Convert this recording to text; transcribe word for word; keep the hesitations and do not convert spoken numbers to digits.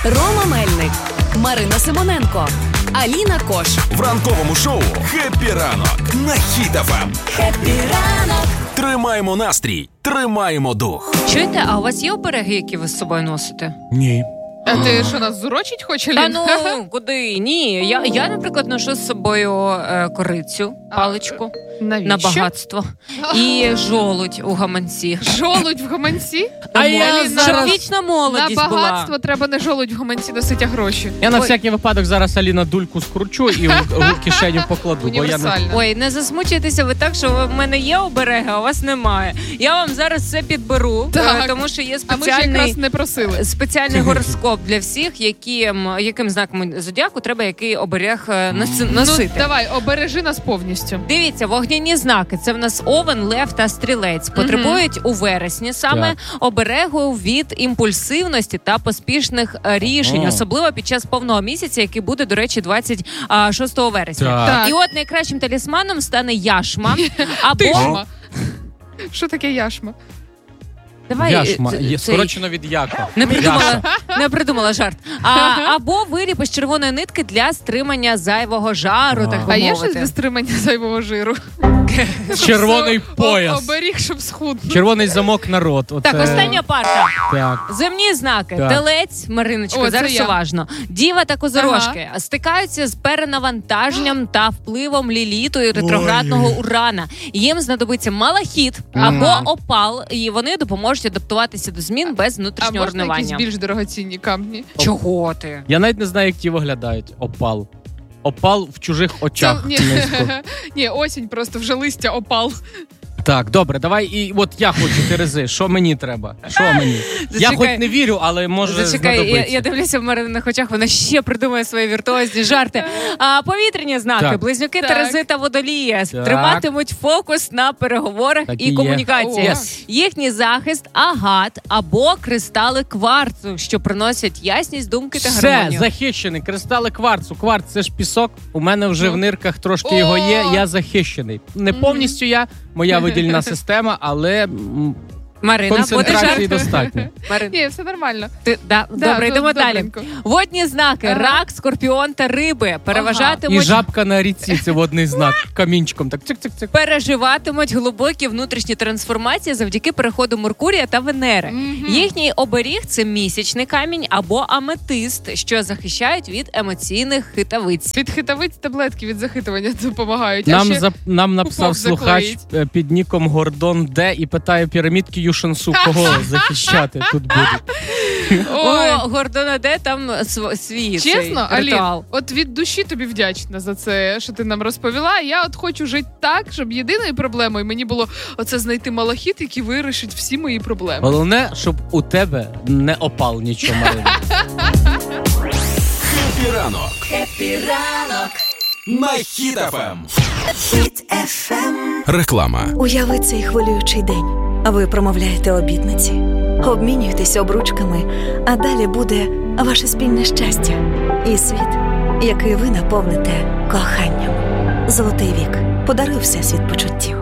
Рома Мельник, Марина Симоненко, Аліна Кош. В ранковому шоу «Хеппі ранок» на Хіт еф ем. Хеппі ранок. Тримаємо настрій, тримаємо дух. Чуєте, а у вас є обереги, які ви з собою носите? Ні. А ти що, нас зурочить хоче, Та Лін? ну, куди? Ні. Я, я, наприклад, ношу з собою е, корицю, паличку Навіщо? на багатство і жолудь у гаманці. Жолудь в гаманці? А Алін, я на- зараз вічна молодість На була. багатство треба не жолудь в гаманці носити, а гроші. Я на Ой. всякий випадок зараз Аліна дульку скручу і в, в кишеню покладу, бо я не... Універсально. Ой, не засмучуйтеся ви так, що в мене є обереги, а у вас немає. Я вам зараз все підберу, Так. е, тому що є А ми ж спеціальний... якраз не просили. Спеціальний гороскоп для всіх, яким, яким знаком зодіаку треба який оберег е, носи- носити. Ну, давай, обережи нас повністю. Дивіться, вогняні знаки. Це в нас овен, лев та стрілець. Потребують у вересні саме Так. оберегу від імпульсивності та поспішних е, рішень. О. Особливо під час повного місяця, який буде, до речі, двадцять шостого вересня. Так. Так. І от найкращим талісманом стане яшма. Або... Тишма. Що таке яшма? Давай, Яшма, е, є цей- скорочено від яка. Не придумала, Яша. не придумала жарт. А, або виріб із червоної нитки для стримання зайвого жару, А. так би А є щось мовити. для стримання зайвого жиру? Червоний О- пояс. Оберіг, щоб схуднути. Червоий замок на рот. Оце... Так, остання парта. Так. Земні знаки. Так. Телець, Мариночка, О, це зараз я. уважно. Діва та козорожки стикаються з перенавантаженням та впливом ліліту і ретроградного урана. Їм знадобиться малахіт або Ага. опал, і вони допоможуть адаптуватися до змін без А внутрішнього можна якісь руйнування. більш дорогоцінні камні? Чого ти? Я навіть не знаю, як ті виглядають. Опал. Опал в чужих очах. Це- ні. Низько. Ні, осінь просто, вже листя опал. Так, добре, давай. І от я хочу Терези. Що мені треба? Що мені? Я Зачекай. хоч не вірю, але може Зачекай, я, знадобиться. я дивлюся в Марининих очах, вона ще придумає свої віртуозні жарти. А повітряні знаки, Так. близнюки Так. Терези та Водолія Так. триматимуть фокус на переговорах Так і і є. комунікації. О. Yes. Їхній захист агат або кристали кварцу, що приносять ясність думки та Все, гармонію. захищений. Кристали кварцу. Кварц – це ж пісок. У мене вже Ну. в нирках трошки О! його є, я захищений. Не повністю я, моя видільна система, але м, Марина, буде концентрації жарт? достатньо. Марин, Ні, все нормально. ти, да, Да, добре, тут йдемо далі. добренько. Водні знаки, Ага. рак, скорпіон та риби І переважатимуть жабка на ріці – це водний знак. Камінчиком так цик-цик-цик. переживатимуть глибокі внутрішні трансформації завдяки переходу Меркурія та Венери. Мгм. Їхній оберіг – це місячний камінь або аметист, що захищають від емоційних хитавиць. Від хитавиць таблетки від захитування допомагають. А Нам, ще... за, нам написав пупок слухач заклеїть. е, під ніком Гордон Д і питає пірамідки Юшансу, кого захищати тут будуть. Ой. О, Гордона Де там св- свій цей Чесно, Алін, ритуал. от від душі тобі вдячна за це, що ти нам розповіла. Я от хочу жити так, щоб єдиною проблемою мені було оце знайти малахіт, який вирішить всі мої проблеми. Головне, щоб у тебе не опал нічого, Марина. Хеппі ранок. Хеппі ранок. На Хіт еф ем. Хіт еф ем. Реклама. Уяви цей хвилюючий день. Ви промовляєте обітниці, обмінюєтеся обручками, а далі буде ваше спільне щастя і світ, який ви наповните коханням. Золотий вік. Подаруй всесвіт почуттів.